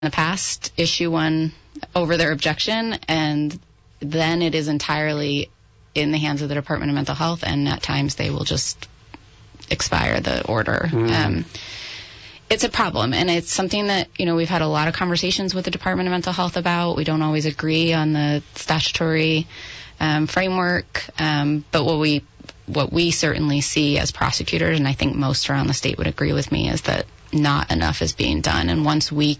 the past issue one over their objection, and then it is entirely in the hands of the Department of Mental Health, and at times they will just expire the order. It's a problem, and it's something that, we've had a lot of conversations with the Department of Mental Health about. We don't always agree on the statutory framework, but what we certainly see as prosecutors, and I think most around the state would agree with me, is that not enough is being done. And once we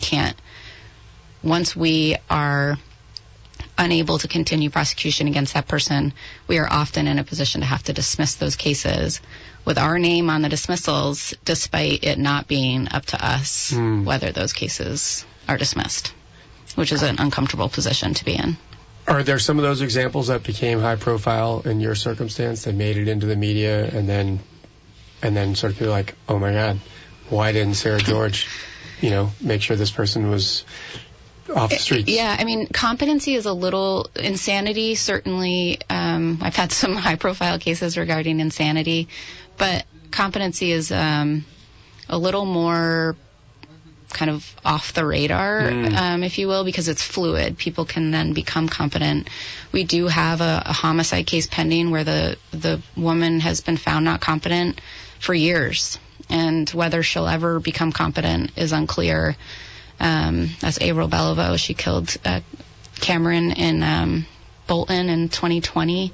are unable to continue prosecution against that person, we are often in a position to have to dismiss those cases with our name on the dismissals, despite it not being up to us whether those cases are dismissed, which is an uncomfortable position to be in. Are there some of those examples that became high profile in your circumstance that made it into the media, and then sort of feel like, oh my God, why didn't Sarah George, make sure this person was off the streets? Yeah, competency is a little, insanity certainly, I've had some high profile cases regarding insanity, but competency is a little more kind of off the radar, if you will, because it's fluid. People can then become competent. We do have a homicide case pending where the woman has been found not competent for years, and whether she'll ever become competent is unclear. That's Avril Beliveau. She killed Cameron in Bolton in 2020.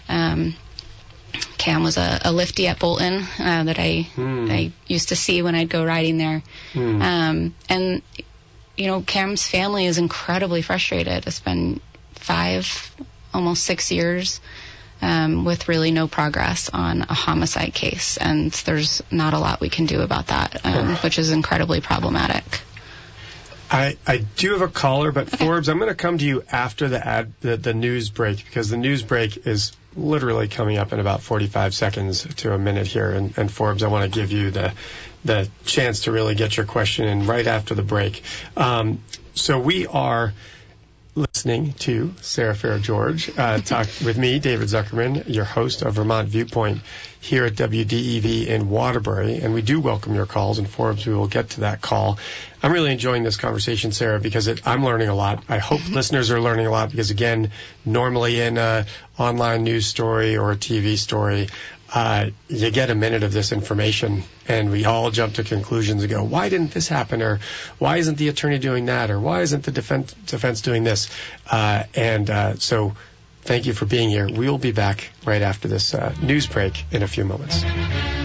Cam was a lifty at Bolton that I used to see when I'd go riding there. And, Cam's family is incredibly frustrated. It's been 5, almost 6 years with really no progress on a homicide case. And there's not a lot we can do about that, which is incredibly problematic. I do have a caller, but Forbes, I'm going to come to you after the news break, because the news break is literally coming up in about 45 seconds to a minute here. And Forbes, I want to give you the chance to really get your question in right after the break. So we are listening to Sarah Farrell-George talk with me, David Zuckerman, your host of Vermont Viewpoint here at WDEV in Waterbury. And we do welcome your calls, and Forbes, we will get to that call. I'm really enjoying this conversation, Sarah, because I'm learning a lot. I hope listeners are learning a lot, because, again, normally in an online news story or a TV story, you get a minute of this information, and we all jump to conclusions and go, why didn't this happen? Or why isn't the attorney doing that? Or why isn't the defense doing this? So thank you for being here. We will be back right after this news break in a few moments.